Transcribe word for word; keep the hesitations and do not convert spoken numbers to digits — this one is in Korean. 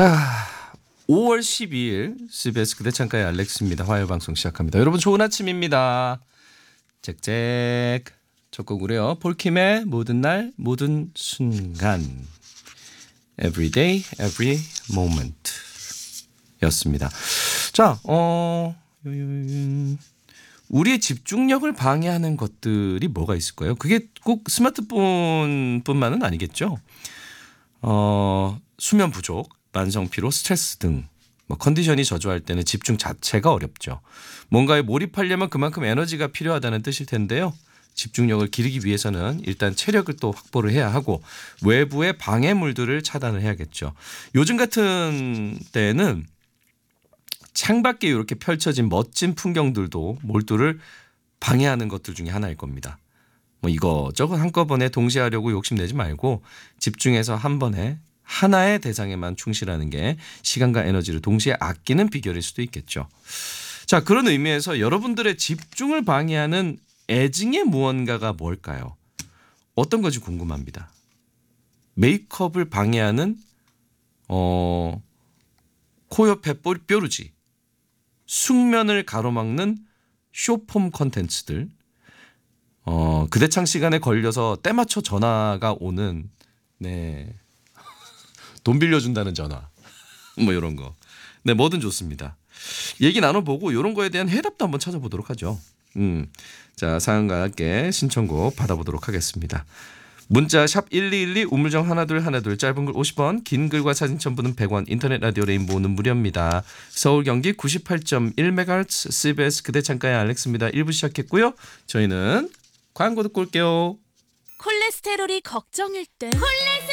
자, 오월 십이일 씨비에스 그대 창가의 알렉스입니다. 화요일 방송 시작합니다. 여러분 좋은 아침입니다. 잭잭 첫 곡으로요. 폴킴의 모든 날 모든 순간 Every day every moment 였습니다. 자, 어 우리의 집중력을 방해하는 것들이 뭐가 있을까요? 그게 꼭 스마트폰뿐만은 아니겠죠. 어, 수면 부족, 만성 피로, 스트레스 등 뭐 컨디션이 저조할 때는 집중 자체가 어렵죠. 뭔가에 몰입하려면 그만큼 에너지가 필요하다는 뜻일 텐데요. 집중력을 기르기 위해서는 일단 체력을 또 확보를 해야 하고 외부의 방해물들을 차단을 해야겠죠. 요즘 같은 때는 창밖에 이렇게 펼쳐진 멋진 풍경들도 몰두를 방해하는 것들 중에 하나일 겁니다. 뭐 이거저거 한꺼번에 동시에 하려고 욕심내지 말고 집중해서 한 번에 하나의 대상에만 충실하는 게 시간과 에너지를 동시에 아끼는 비결일 수도 있겠죠. 자, 그런 의미에서 여러분들의 집중을 방해하는 애증의 무언가가 뭘까요? 어떤 건지 궁금합니다. 메이크업을 방해하는 어, 코 옆에 뾰루지, 숙면을 가로막는 쇼폼 컨텐츠들, 어, 그대창 시간에 걸려서 때맞춰 전화가 오는 네. 돈 빌려준다는 전화 뭐 이런 거. 네, 뭐든 좋습니다. 얘기 나눠보고 이런 거에 대한 해답도 한번 찾아보도록 하죠. 음, 자, 사연과 함께 신청곡 받아보도록 하겠습니다. 문자 샵 일이일이 우물정 하나둘 하나둘 짧은 글 오십 원 긴 글과 사진 첨부는 백 원 인터넷 라디오 레인보우는 무료입니다. 서울 경기 구십팔 점 일 메가헤르츠 씨비에스 그대 창가의 알렉스입니다. 일 부 시작했고요. 저희는 광고 듣고 올게요. 콜레스테롤이 걱정일 때